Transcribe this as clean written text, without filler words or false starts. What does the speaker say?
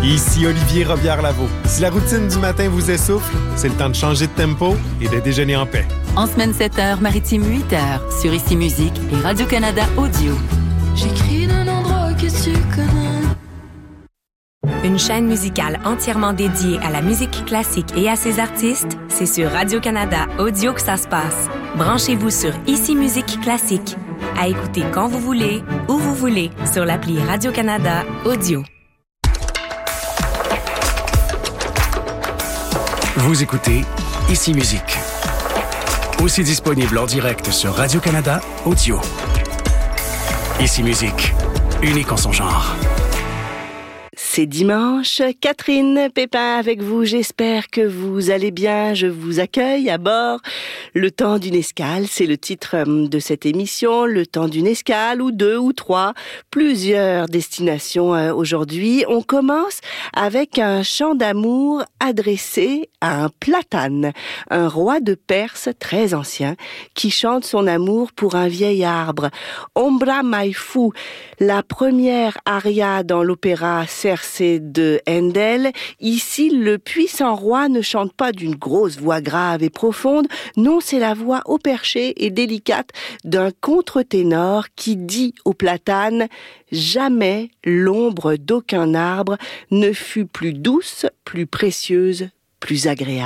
Ici Olivier Robillard-Lavaux. Si la routine du matin vous essouffle, c'est le temps de changer de tempo et de déjeuner en paix. En semaine 7h, maritime 8h, sur Ici Musique et Radio-Canada Audio. J'écris d'un endroit que tu connais. Une chaîne musicale entièrement dédiée à la musique classique et à ses artistes, c'est sur Radio-Canada Audio que ça se passe. Branchez-vous sur Ici Musique Classique. À écouter quand vous voulez, où vous voulez, sur l'appli Radio-Canada Audio. Vous écoutez Ici Musique. Aussi disponible en direct sur Radio-Canada Audio. Ici Musique, unique en son genre. C'est dimanche, Catherine Pépin avec vous, j'espère que vous allez bien, je vous accueille à bord. Le temps d'une escale, c'est le titre de cette émission, le temps d'une escale ou deux ou trois, plusieurs destinations aujourd'hui. On commence avec un chant d'amour adressé à un platane, un roi de Perse très ancien qui chante son amour pour un vieil arbre. Ombra mai fu, la première aria dans l'opéra Circe de Handel. Ici, le puissant roi ne chante pas d'une grosse voix grave et profonde. Non, c'est la voix haut perchée et délicate d'un contre-ténor qui dit au platane « Jamais l'ombre d'aucun arbre ne fut plus douce, plus précieuse, plus agréable ».